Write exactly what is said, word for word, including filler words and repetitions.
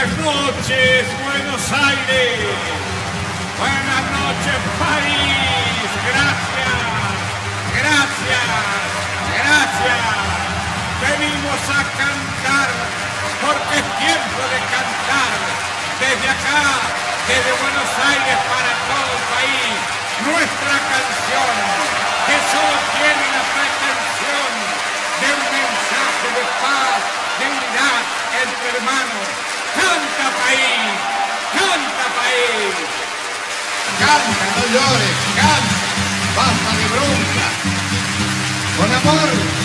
Buenas noches, Buenos Aires. Buenas noches, país. Gracias, gracias, gracias. Venimos a cantar porque es tiempo de cantar. Desde acá, desde Buenos Aires para todo el país, nuestra canción, que solo tiene la pretensión de un mensaje de paz, de unidad entre hermanos. ¡Canta, país! ¡Canta, país! Canta, no llores, canta, basta de bronca. Con amor